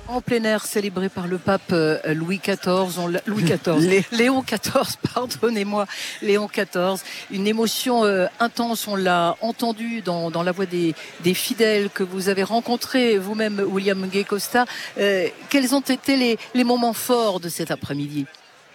En plein air, célébré par le pape Louis XIV, Léon XIV, pardonnez-moi, Léon XIV. Une émotion intense, on l'a entendu dans la voix des fidèles que vous avez rencontrés vous-même, William Nguyen-Costa. Quels ont été les moments forts de cet après-midi ?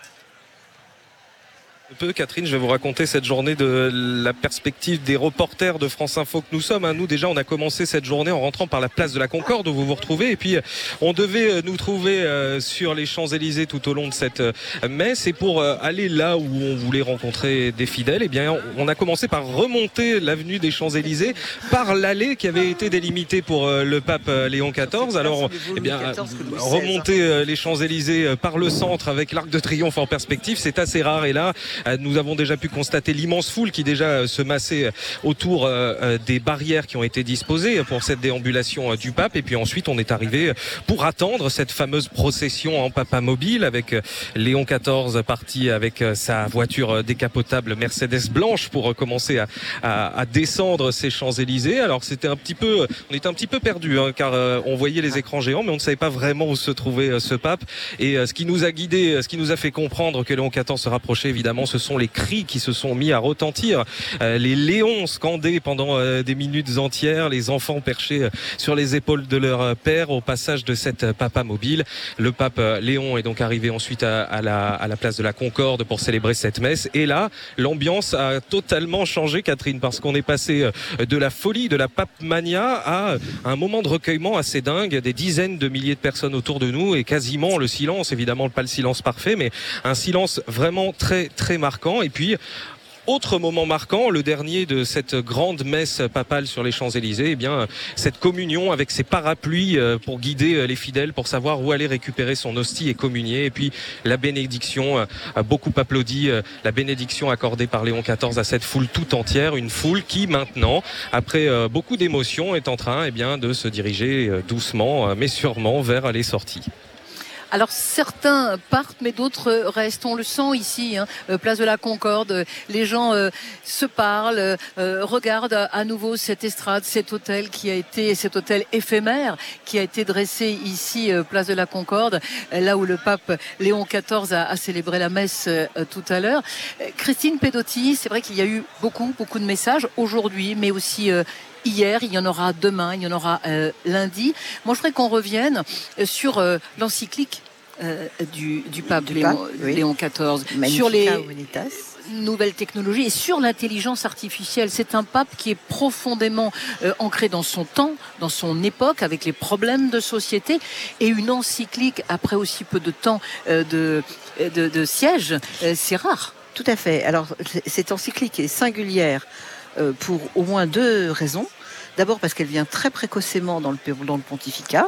Catherine, je vais vous raconter cette journée de la perspective des reporters de France Info que nous sommes. Nous, déjà, on a commencé cette journée en rentrant par la place de la Concorde où vous vous retrouvez. Et puis, on devait nous trouver sur les Champs-Élysées tout au long de cette messe. Et pour aller là où on voulait rencontrer des fidèles, eh bien, on a commencé par remonter l'avenue des Champs-Élysées par l'allée qui avait été délimitée pour le pape Léon XIV. Alors, eh bien, remonter les Champs-Élysées par le centre avec l'Arc de Triomphe en perspective, c'est assez rare. Et là, nous avons déjà pu constater l'immense foule qui déjà se massait autour des barrières qui ont été disposées pour cette déambulation du pape. Et puis ensuite, on est arrivé pour attendre cette fameuse procession en papamobile avec Léon XIV parti avec sa voiture décapotable Mercedes blanche pour commencer à descendre ces Champs-Élysées. Alors on était un petit peu perdus car on voyait les écrans géants, mais on ne savait pas vraiment où se trouvait ce pape. Et ce qui nous a guidés, ce qui nous a fait comprendre que Léon XIV se rapprochait, évidemment, ce sont les cris qui se sont mis à retentir, les léons scandés pendant des minutes entières, les enfants perchés sur les épaules de leur père au passage de cette papamobile. Le pape Léon est donc arrivé ensuite à la place de la Concorde pour célébrer cette messe. Et là, l'ambiance a totalement changé, Catherine, parce qu'on est passé de la folie, de la papemania à un moment de recueillement assez dingue, des dizaines de milliers de personnes autour de nous et quasiment le silence, évidemment pas le silence parfait, mais un silence vraiment très très marquant. Et puis autre moment marquant, le dernier de cette grande messe papale sur les Champs-Élysées, eh bien, cette communion avec ses parapluies pour guider les fidèles, pour savoir où aller récupérer son hostie et communier. Et puis la bénédiction, beaucoup applaudi, la bénédiction accordée par Léon XIV à cette foule tout entière, une foule qui maintenant, après beaucoup d'émotions, est en train de se diriger doucement mais sûrement vers les sorties. Alors certains partent, mais d'autres restent. On le sent ici, place de la Concorde. Les gens se parlent, regardent à nouveau cette estrade, cet hôtel éphémère qui a été dressé ici, place de la Concorde, là où le pape Léon XIV a célébré la messe tout à l'heure. Christine Pedotti, c'est vrai qu'il y a eu beaucoup de messages aujourd'hui, mais aussi hier, il y en aura demain, il y en aura lundi. Moi, je voudrais qu'on revienne sur l'encyclique du pape Léon XIV, sur les nouvelles technologies et sur l'intelligence artificielle. C'est un pape qui est profondément ancré dans son temps, dans son époque, avec les problèmes de société, et une encyclique après aussi peu de temps de siège, c'est rare. Tout à fait. Alors, cette encyclique est singulière pour au moins deux raisons. D'abord parce qu'elle vient très précocement dans le pontificat.